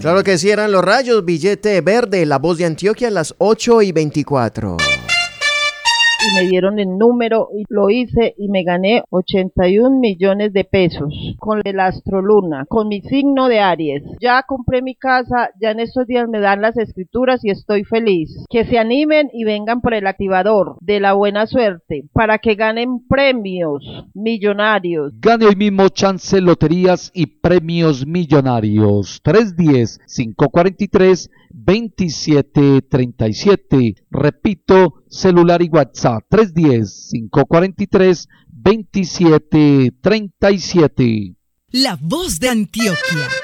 Claro que sí, eran Los Rayos, Billete Verde, La Voz de Antioquia, a las 8:24. Y me dieron el número y lo hice y me gané 81 millones de pesos con el Astroluna, con mi signo de Aries. Ya compré mi casa, ya en estos días me dan las escrituras y estoy feliz. Que se animen y vengan por el activador de la buena suerte para que ganen premios millonarios. Gane hoy mismo Chance Loterías y Premios Millonarios. 310-543-2737. Repito, celular y WhatsApp 310-543-2737. La Voz de Antioquia.